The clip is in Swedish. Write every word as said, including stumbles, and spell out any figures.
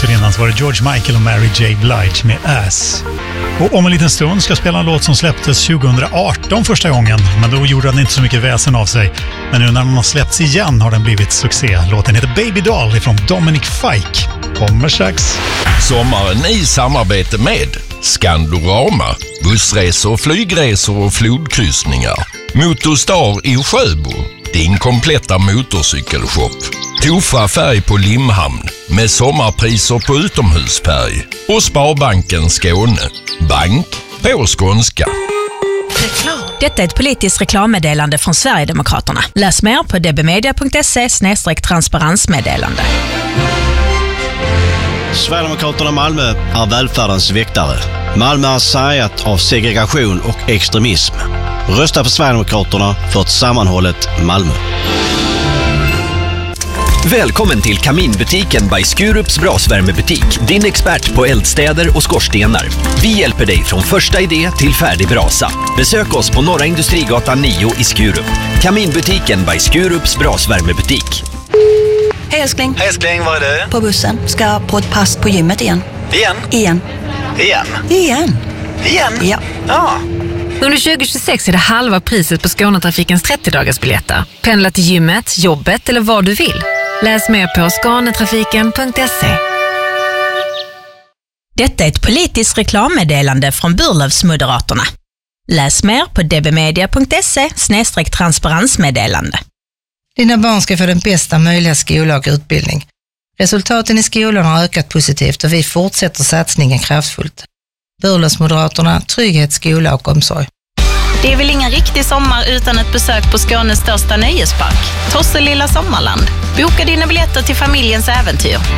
dessförinnan så var det George Michael och Mary J. Blige med Ass. Och om en liten stund ska jag spela en låt som släpptes tjugohundraarton första gången, men då gjorde den inte så mycket väsen av sig. Men nu när den har släppts igen har den blivit succé. Låten heter Baby Doll ifrån Dominic Fike. Kommer strax. Sommaren i samarbete med Skandorama, bussresor, flygresor och flodkryssningar. Motorstar i Sjöbo, din kompletta motorcykelshop. Tofa färg på Limhamn med sommarpriser på utomhusfärg. Och Sparbanken Skåne, bank på skånska. Detta är ett politiskt reklammeddelande från Sverigedemokraterna. Läs mer på dbmedia punkt se slash transparensmeddelande. Sverigedemokraterna Malmö är välfärdens väktare. Malmö är sargat av segregation och extremism. Rösta på Sverigedemokraterna för ett sammanhållet Malmö. Välkommen till Kaminbutiken by Skurups brasvärmebutik. Din expert på eldstäder och skorstenar. Vi hjälper dig från första idé till färdig brasa. Besök oss på Norra Industrigatan nio i Skurup. Kaminbutiken by Skurups brasvärmebutik. Hej älskling. Hej älskling, var är du? På bussen. Ska på ett pass på gymmet igen. Igen? Igen. Igen? Igen. Igen? Ja. Ja. Under tjugo tjugosex är det halva priset på Skånetrafikens trettio-dagarsbiljetter. Pendla till gymmet, jobbet eller vad du vill. Läs mer på skånetrafiken punkt se. Detta är ett politiskt reklammeddelande från Burlövsmoderaterna. Läs mer på dbmedia punkt se slash transparensmeddelande. Dina barn ska få den bästa möjliga skola och utbildning. Resultaten i skolan har ökat positivt och vi fortsätter satsningen kraftfullt. Burlövsmoderaterna, trygghet, skola och omsorg. Det är väl ingen riktig sommar utan ett besök på Skånes största nöjespark, Tosse Lilla Sommarland. Boka dina biljetter till familjens äventyr.